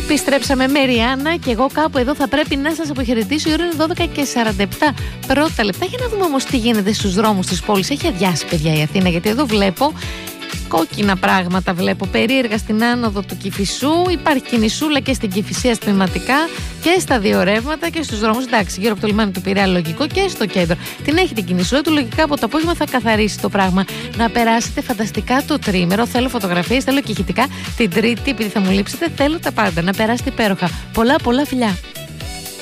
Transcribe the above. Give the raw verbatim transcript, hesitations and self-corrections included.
Επιστρέψαμε με Ριάννα και εγώ κάπου εδώ θα πρέπει να σας αποχαιρετήσω. Η ώρα είναι δώδεκα και σαράντα επτά πρώτα λεπτά. Για να δούμε όμως τι γίνεται στους δρόμους της πόλης. Έχει αδειάσει, παιδιά, η Αθήνα, γιατί εδώ βλέπω κόκκινα πράγματα, βλέπω περίεργα στην άνοδο του Κηφισού. Υπάρχει κινησούλα και στην Κηφισία τμηματικά και στα δύο ρεύματα και στους δρόμους. Εντάξει, γύρω από το λιμάνι του Πειραιά λογικό και στο κέντρο. Την έχει την κινησούλα του, λογικά από το απόγευμα θα καθαρίσει το πράγμα. Να περάσετε φανταστικά το τρίμερο. Θέλω φωτογραφίες, θέλω και ηχητικά. Την Τρίτη, επειδή θα μου λείψετε, θέλω τα πάντα. Να περάσετε υπέροχα. Πολλά, πολλά φιλιά.